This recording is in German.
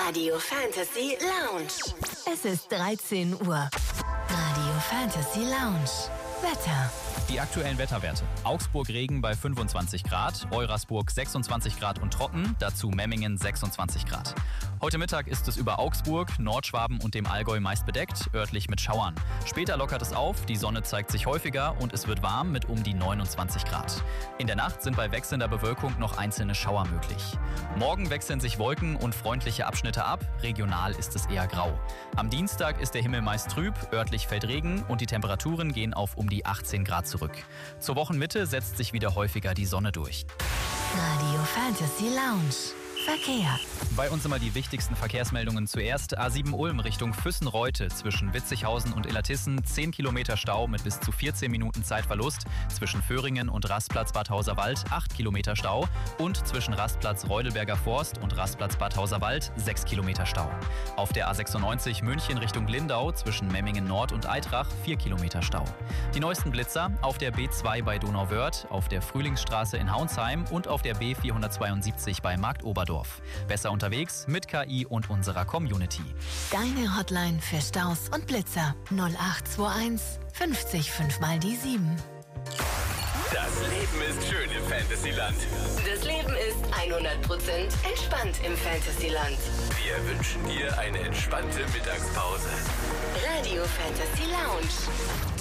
Radio Fantasy Lounge. Es ist 13 Uhr. Radio Fantasy Lounge. Wetter. Die aktuellen Wetterwerte. Augsburg Regen bei 25 Grad, Eurasburg 26 Grad und trocken, dazu Memmingen 26 Grad. Heute Mittag ist es über Augsburg, Nordschwaben und dem Allgäu meist bedeckt, örtlich mit Schauern. Später lockert es auf, die Sonne zeigt sich häufiger und es wird warm mit um die 29 Grad. In der Nacht sind bei wechselnder Bewölkung noch einzelne Schauer möglich. Morgen wechseln sich Wolken und freundliche Abschnitte ab, regional ist es eher grau. Am Dienstag ist der Himmel meist trüb, örtlich fällt Regen und die Temperaturen gehen auf um die 18 Grad zurück. Zur Wochenmitte setzt sich wieder häufiger die Sonne durch. Radio Fantasy Lounge. Verkehr. Bei uns immer die wichtigsten Verkehrsmeldungen zuerst. A7 Ulm Richtung Füssen-Reute zwischen Witzighausen und Illertissen 10 Kilometer Stau mit bis zu 14 Minuten Zeitverlust. Zwischen Föhringen und Rastplatz Bad Hauserwald 8 Kilometer Stau. Und zwischen Rastplatz Reudelberger Forst und Rastplatz Bad Hauserwald 6 Kilometer Stau. Auf der A96 München Richtung Lindau zwischen Memmingen Nord und Eitrach 4 Kilometer Stau. Die neuesten Blitzer auf der B2 bei Donauwörth, auf der Frühlingsstraße in Haunsheim und auf der B472 bei Marktoberdorf. Besser unterwegs mit KI und unserer Community. Deine Hotline für Staus und Blitzer 0821 50 5 mal die 7. Das Leben ist schön im Fantasyland. Das Leben ist 100% entspannt im Fantasyland. Wir wünschen dir eine entspannte Mittagspause. Radio Fantasy Lounge.